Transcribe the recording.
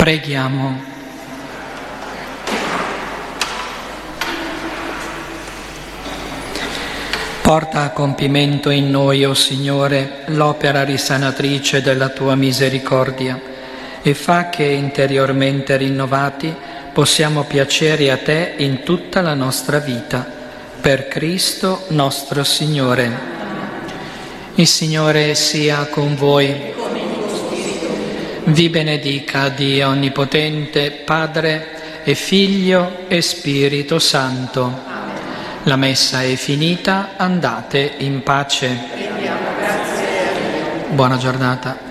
Preghiamo. Porta a compimento in noi, o Signore, l'opera risanatrice della Tua misericordia e fa che, interiormente rinnovati, possiamo piacere a Te in tutta la nostra vita. Per Cristo nostro Signore. Il Signore sia con voi. Vi benedica Dio Onnipotente, Padre e Figlio e Spirito Santo. La messa è finita, andate in pace. Buona giornata.